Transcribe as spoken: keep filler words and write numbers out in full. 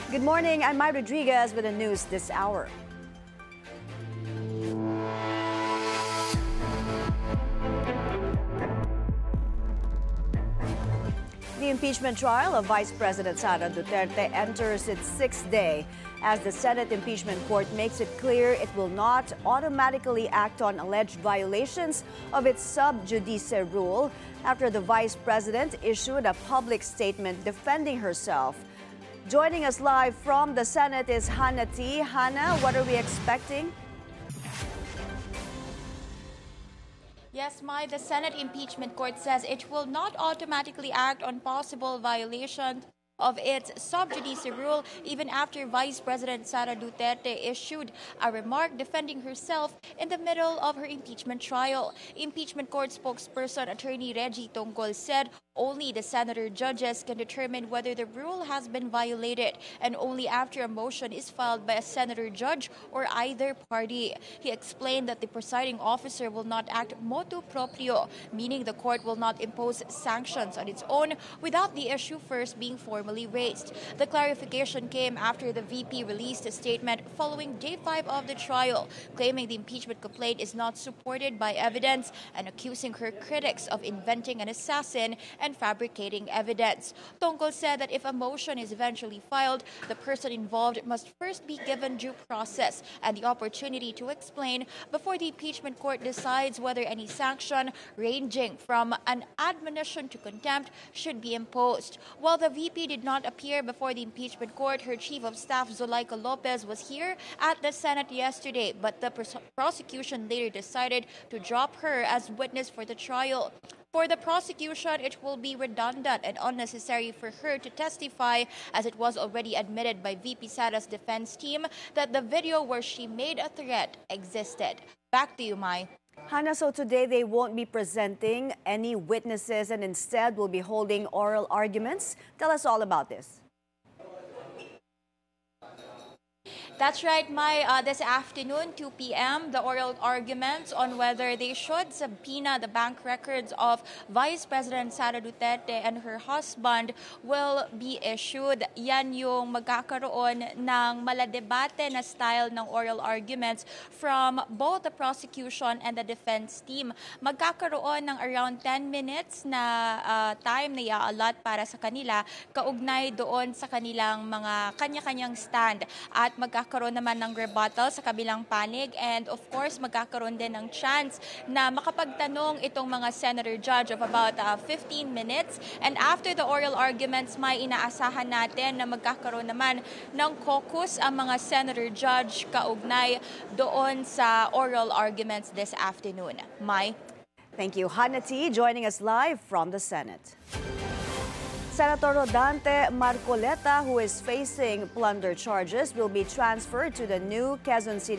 Good morning, I'm Mike Rodriguez with the news this hour. The impeachment trial of Vice President Sara Duterte enters its sixth day as the Senate Impeachment Court makes it clear it will not automatically act on alleged violations of its sub judice rule after the Vice President issued a public statement defending herself. Joining us live from the Senate is Hannah T. Hannah, what are we expecting? Yes, Mai, the Senate Impeachment Court says it will not automatically act on possible violations of its sub judice rule even after Vice President Sara Duterte issued a remark defending herself in the middle of her impeachment trial. Impeachment Court spokesperson Attorney Reggie Tongkol said only the senator judges can determine whether the rule has been violated, and only after a motion is filed by a senator judge or either party. He explained that the presiding officer will not act motu proprio, meaning the court will not impose sanctions on its own without the issue first being formally raised. The clarification came after the V P released a statement following day five of the trial, claiming the impeachment complaint is not supported by evidence and accusing her critics of inventing an assassin and fabricating evidence. Tongkol said that if a motion is eventually filed, the person involved must first be given due process and the opportunity to explain before the impeachment court decides whether any sanction ranging from an admonition to contempt should be imposed. While the V P did not appear before the impeachment court, her chief of staff Zulaika Lopez was here at the Senate yesterday, but the pros- prosecution later decided to drop her as witness for the trial. For the prosecution, it will be redundant and unnecessary for her to testify, as it was already admitted by V P Sara's defense team that the video where she made a threat existed. Back to you, Mai. Hannah, so today they won't be presenting any witnesses and instead will be holding oral arguments. Tell us all about this. That's right, Mai. Uh, this afternoon, two p.m., the oral arguments on whether they should subpoena the bank records of Vice President Sara Duterte and her husband will be issued. Yan yung magkakaroon ng maladebate na style ng oral arguments from both the prosecution and the defense team. Magkakaroon ng around ten minutes na uh, time na i-allot para sa kanila kaugnay doon sa kanilang mga kanya-kanyang stand, at magkakaroon magkakaroon naman ng rebuttal sa kabilang panig, and of course magkakaroon din ng chance na makapagtanong itong mga senator judge of about uh, fifteen minutes, and after the oral arguments may inaasahan natin na magkakaroon naman ng caucus ang mga senator judge kaugnay doon sa oral arguments this afternoon. Mai? Thank you. Hannah T. joining us live from the Senate. Senator Rodante Marcoleta, who is facing plunder charges, will be transferred to the new Quezon City